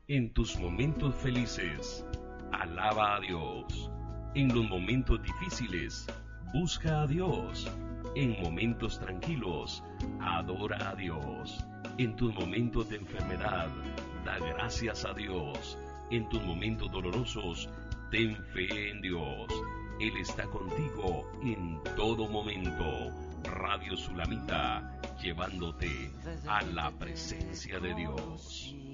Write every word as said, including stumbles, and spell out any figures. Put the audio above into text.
En tus momentos felices, alaba a Dios. En los momentos difíciles, busca a Dios. En momentos tranquilos, adora a Dios. En tus momentos de enfermedad, da gracias a Dios. En tus momentos dolorosos, ten fe en Dios. Él está contigo en todo momento. Radio Sulamita, llevándote a la presencia de Dios.